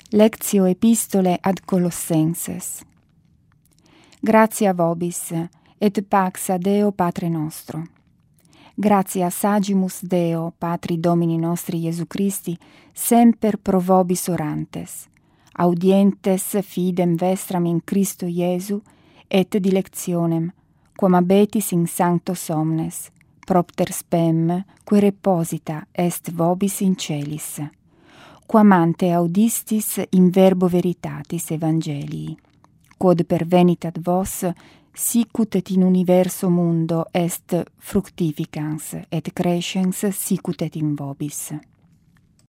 Lectio epistole ad Colossenses. Gratia vobis, et pax a Deo Patre nostro. Gratia sagimus Deo, Patri Domini nostri Iesu Christi, semper pro vobis orantes, audientes fidem vestram in Christo Iesu, et dilectionem, quam abetis in sancto somnes, propter spem, que reposita est vobis in celis, quam ante audistis in verbo veritatis evangelii, quod pervenit ad vos, sicut et in universo mundo est fructificans et crescens sicut et in vobis.